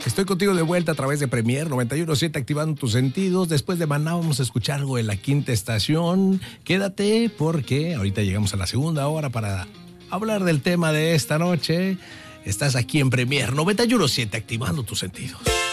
Estoy contigo de vuelta a través de Premier 91.7, activando tus sentidos. Después de Maná vamos a escuchar algo de La Quinta Estación. Quédate porque ahorita llegamos a la segunda hora para hablar del tema de esta noche. Estás aquí en Premier 91.7, activando tus sentidos.